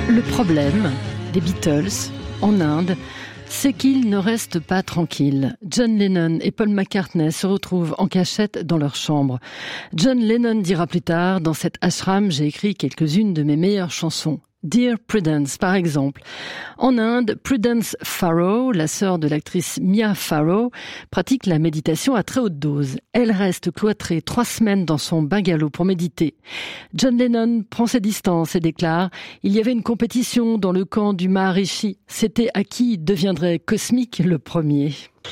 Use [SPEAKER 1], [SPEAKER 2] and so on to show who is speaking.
[SPEAKER 1] Le problème des Beatles en Inde, c'est qu'ils ne restent pas tranquilles. John Lennon et Paul McCartney se retrouvent en cachette dans leur chambre. John Lennon dira plus tard, dans cet ashram, j'ai écrit quelques-unes de mes meilleures chansons. Dear Prudence, par exemple. En Inde, Prudence Farrow, la sœur de l'actrice Mia Farrow, pratique la méditation à très haute dose. Elle reste cloîtrée 3 semaines dans son bungalow pour méditer. John Lennon prend ses distances et déclare « Il y avait une compétition dans le camp du Maharishi. C'était à qui deviendrait cosmique le premier ».